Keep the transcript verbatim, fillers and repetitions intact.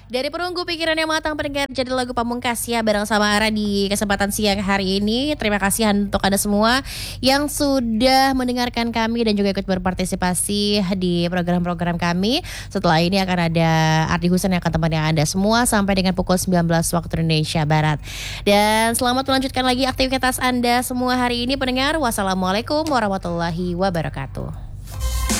Dari perunggu pikiran yang matang pendengar jadi lagu Pamungkas ya bareng sama Ara di kesempatan siang hari ini. Terima kasih untuk Anda semua yang sudah mendengarkan kami dan juga ikut berpartisipasi di program-program kami. Setelah ini akan ada Ardi Husen yang akan temani Anda semua sampai dengan pukul sembilan belas waktu Indonesia Barat. Dan selamat melanjutkan lagi aktivitas Anda semua hari ini pendengar. Wassalamualaikum warahmatullahi wabarakatuh.